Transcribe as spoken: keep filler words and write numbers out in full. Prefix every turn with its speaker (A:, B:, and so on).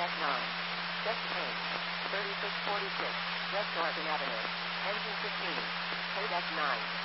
A: nine. Set change. thirty-six forty-six. West Oregon Avenue. Engine fifteen. Code F nine.